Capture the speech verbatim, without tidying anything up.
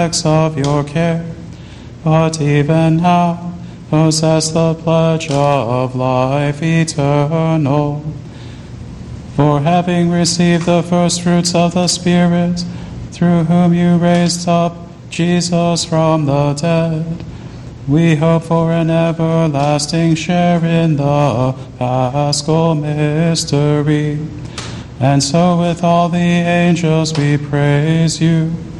of your care, but even now possess the pledge of life eternal. For having received the first fruits of the Spirit, through whom you raised up Jesus from the dead, we hope for an everlasting share in the Paschal mystery. And so with all the angels we praise you,